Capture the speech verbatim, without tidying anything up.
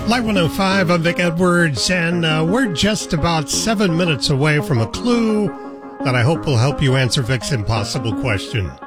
Live one oh five, I'm Vic Edwards, and uh, we're just about seven minutes away from a clue that I hope will help you answer Vic's impossible question.